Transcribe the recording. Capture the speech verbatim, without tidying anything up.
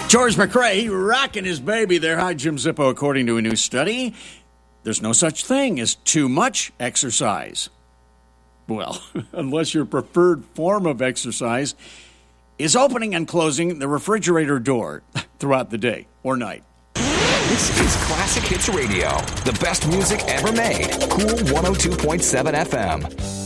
George McRae rocking his baby there. Hi, Jim Zippo. According to a new study, there's no such thing as too much exercise. Well, unless your preferred form of exercise is opening and closing the refrigerator door throughout the day or night. This is Classic Hits Radio, the best music ever made. Cool one oh two point seven F M.